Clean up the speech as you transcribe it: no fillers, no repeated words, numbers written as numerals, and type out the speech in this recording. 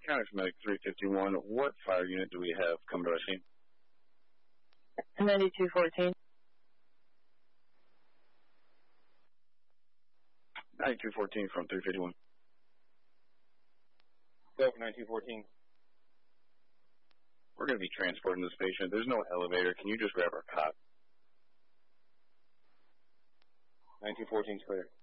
County Medic 351, what fire unit do we have coming to our scene? 9214. 9214 from 351. Go for 9214. We're going to be transporting this patient. There's no elevator. Can you just grab our cot? 9214 is clear.